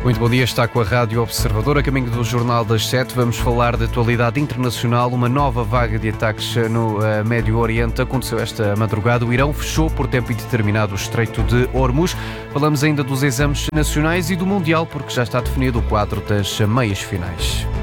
Muito bom dia, está com a Rádio Observador. A caminho do Jornal das 7, vamos falar de atualidade internacional. Uma nova vaga de ataques no Médio Oriente aconteceu esta madrugada. O Irão fechou por tempo indeterminado o Estreito de Hormuz. Falamos ainda dos exames nacionais e do Mundial, porque já está definido o quadro das meias finais.